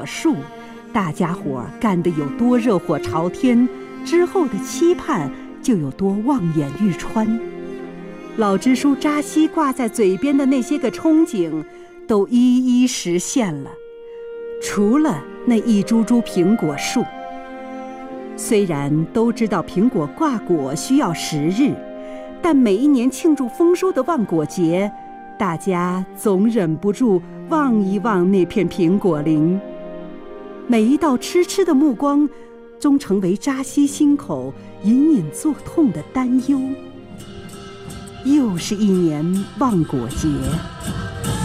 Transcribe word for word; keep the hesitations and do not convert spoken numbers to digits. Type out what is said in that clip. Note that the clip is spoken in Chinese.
树，大家伙干得有多热火朝天，之后的期盼就有多望眼欲穿。老支书扎西挂在嘴边的那些个憧憬，都一一实现了，除了那一株株苹果树。虽然都知道苹果挂果需要时日，但每一年庆祝丰收的望果节，大家总忍不住望一望那片苹果林。每一道痴痴的目光，终成为扎西心口隐隐作痛的担忧。又是一年望果节。